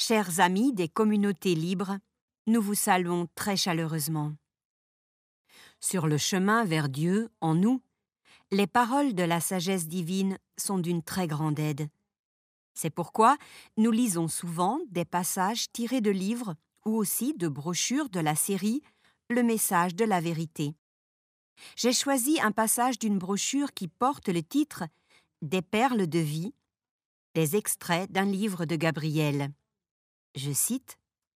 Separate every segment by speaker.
Speaker 1: Chers amis des communautés libres, nous vous saluons très chaleureusement. Sur le chemin vers Dieu, en nous, les paroles de la sagesse divine sont d'une très grande aide. C'est pourquoi nous lisons souvent des passages tirés de livres ou aussi de brochures de la série Le message de la vérité. J'ai choisi un passage d'une brochure qui porte le titre Des perles de vie, des extraits d'un livre de Gabriel. Je cite: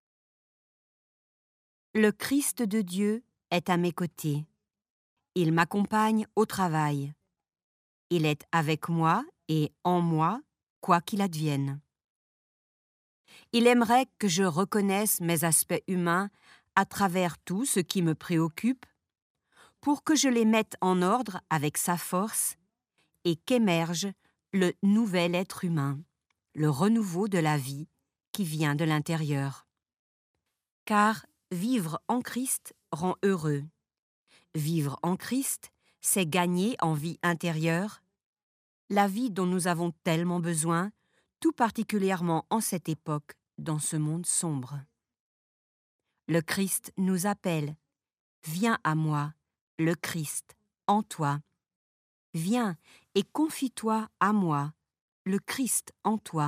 Speaker 1: Le Christ de Dieu est à mes côtés. Il m'accompagne au travail. Il est avec moi et en moi, quoi qu'il advienne. Il aimerait que je reconnaisse mes aspects humains à travers tout ce qui me préoccupe, pour que je les mette en ordre avec sa force et qu'émerge le nouvel être humain, le renouveau de la vie qui vient de l'intérieur. Car vivre en Christ rend heureux. Vivre en Christ, c'est gagner en vie intérieure, la vie dont nous avons tellement besoin, tout particulièrement en cette époque, dans ce monde sombre. Le Christ nous appelle. Viens à moi, le Christ, en toi. Viens et confie-toi à moi, le Christ en toi.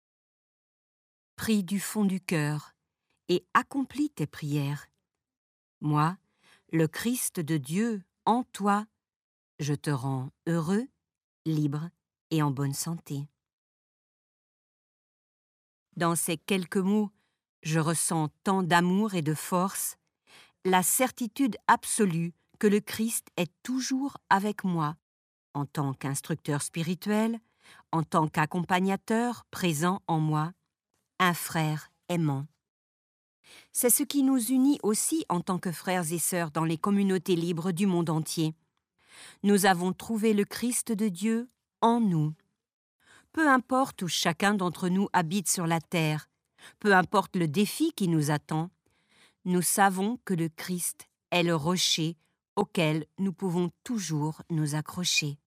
Speaker 1: Prie du fond du cœur et accomplis tes prières. Moi, le Christ de Dieu en toi, je te rends heureux, libre et en bonne santé. Dans ces quelques mots, je ressens tant d'amour et de force, la certitude absolue que le Christ est toujours avec moi, en tant qu'instructeur spirituel, en tant qu'accompagnateur présent en moi, un frère aimant. C'est ce qui nous unit aussi en tant que frères et sœurs dans les communautés libres du monde entier. Nous avons trouvé le Christ de Dieu en nous. Peu importe où chacun d'entre nous habite sur la terre, peu importe le défi qui nous attend, nous savons que le Christ est le rocher auquel nous pouvons toujours nous accrocher.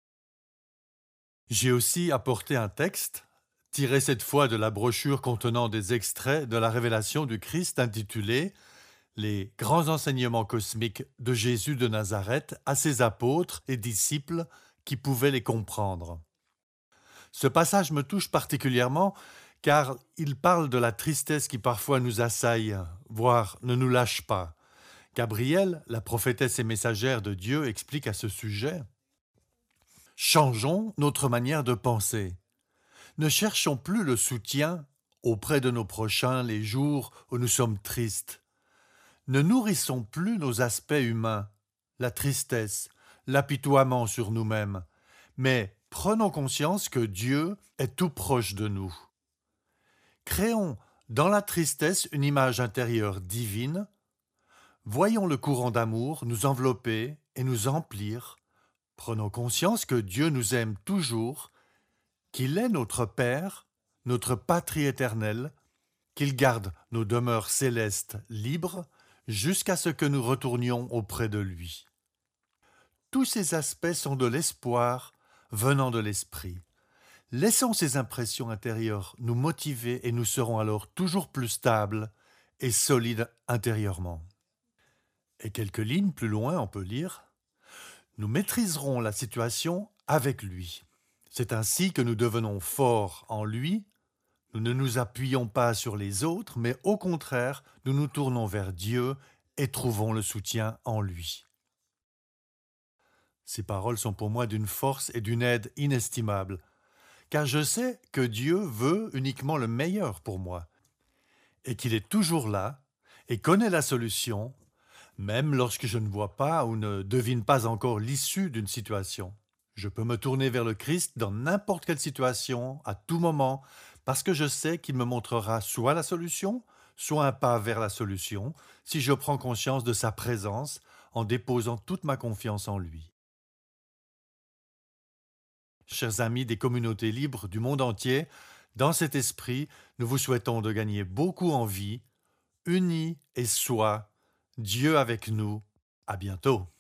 Speaker 2: J'ai aussi apporté un texte, tiré cette fois de la brochure contenant des extraits de la révélation du Christ intitulée « Les grands enseignements cosmiques de Jésus de Nazareth à ses apôtres et disciples qui pouvaient les comprendre ». Ce passage me touche particulièrement car il parle de la tristesse qui parfois nous assaille, voire ne nous lâche pas. Gabrielle, la prophétesse et messagère de Dieu, explique à ce sujet: changeons notre manière de penser. Ne cherchons plus le soutien auprès de nos prochains les jours où nous sommes tristes. Ne nourrissons plus nos aspects humains, la tristesse, l'apitoiement sur nous-mêmes, mais prenons conscience que Dieu est tout proche de nous. Créons dans la tristesse une image intérieure divine. Voyons le courant d'amour nous envelopper et nous emplir. Prenons conscience que Dieu nous aime toujours, qu'il est notre Père, notre patrie éternelle, qu'il garde nos demeures célestes libres jusqu'à ce que nous retournions auprès de lui. Tous ces aspects sont de l'espoir venant de l'esprit. Laissons ces impressions intérieures nous motiver et nous serons alors toujours plus stables et solides intérieurement. Et quelques lignes plus loin, on peut lire: nous maîtriserons la situation avec lui. C'est ainsi que nous devenons forts en lui. Nous ne nous appuyons pas sur les autres, mais au contraire, nous nous tournons vers Dieu et trouvons le soutien en lui. Ces paroles sont pour moi d'une force et d'une aide inestimables, car je sais que Dieu veut uniquement le meilleur pour moi, et qu'il est toujours là et connaît la solution, même lorsque je ne vois pas ou ne devine pas encore l'issue d'une situation. Je peux me tourner vers le Christ dans n'importe quelle situation, à tout moment, parce que je sais qu'il me montrera soit la solution, soit un pas vers la solution, si je prends conscience de sa présence en déposant toute ma confiance en lui. Chers amis des communautés libres du monde entier, dans cet esprit, nous vous souhaitons de gagner beaucoup en vie, unis et soi, Dieu avec nous. À bientôt.